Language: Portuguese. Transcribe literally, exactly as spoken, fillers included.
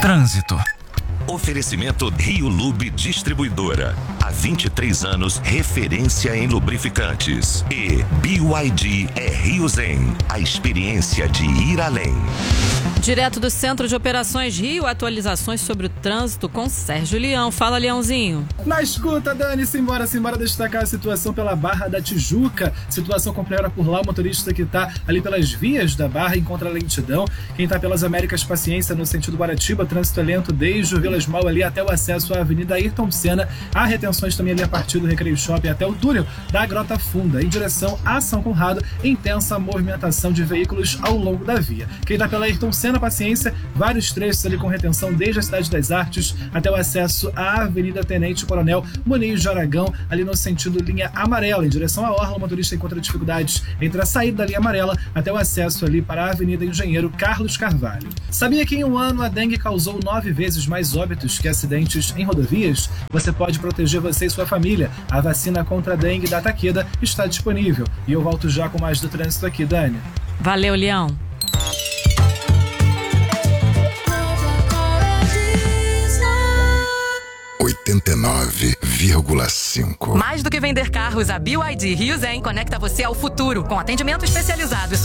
Trânsito. Oferecimento Rio Lube Distribuidora. Há vinte e três anos, referência em lubrificantes. E B Y D é Rio Zen, a experiência de ir além. Direto do Centro de Operações Rio, atualizações sobre o trânsito com Sérgio Leão. Fala, Leãozinho. Na escuta, Dani, simbora, simbora destacar a situação pela Barra da Tijuca. Situação complicada por lá, o motorista que está ali pelas vias da Barra encontra lentidão. Quem está pelas Américas, paciência no sentido Guaratiba, trânsito é lento desde o Vilas Mal ali até o acesso à Avenida Ayrton Senna. Há retenções também ali a partir do Recreio Shopping até o túnel da Grota Funda, em direção a São Conrado, intensa movimentação de veículos ao longo da via. Quem está pela Ayrton Senna, paciência, vários trechos ali com retenção desde a Cidade das Artes até o acesso à Avenida Tenente Coronel Muniz de Aragão, ali no sentido linha amarela, em direção à Orla. O motorista encontra dificuldades entre a saída da linha amarela até o acesso ali para a Avenida Engenheiro Carlos Carvalho. Sabia que em um ano a dengue causou nove vezes mais óbitos que acidentes em rodovias? Você pode proteger você e sua família. A vacina contra a dengue da Takeda está disponível. E eu volto já com mais do trânsito aqui, Dani. Valeu, Leão. oitenta e nove vírgula cinco. Mais do que vender carros, a B Y D Rio Zen conecta você ao futuro, com atendimento especializado e